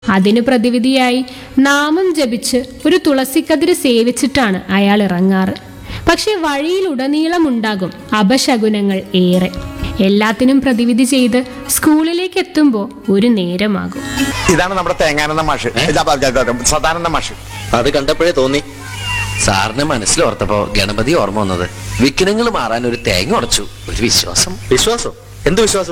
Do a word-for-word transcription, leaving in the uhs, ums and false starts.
അതിനു പ്രതിവിധിയായി നാമം ജപിച്ച് ഒരു തുളസിക്കതിര് സേവിച്ചിട്ടാണ് അയാൾ ഇറങ്ങാറ്. പക്ഷെ വഴിയിലുടനീളമുണ്ടാകും അപശകുനങ്ങൾ ഏറെ. എല്ലാത്തിനും പ്രതിവിധി ചെയ്ത് സ്കൂളിലേക്ക് എത്തുമ്പോൾ ഒരു നേരമാകും. ഇതാണ് നമ്മുടെ തേങ്ങാനന്ദ മാഷ്, സദാനന്ദ മാഷ്. അത് കണ്ടപ്പോഴേ തോന്നി സാറിന് മനസ്സിലോർത്തപ്പോ ഗണപതി ഓർമ്മ വന്നത്. വിഘ്നങ്ങൾ മാറാൻ ഒരു തേങ്ങ ഉടച്ചു. ഒരു വിശ്വാസം. വിശ്വാസം? എന്ത് വിശ്വാസം?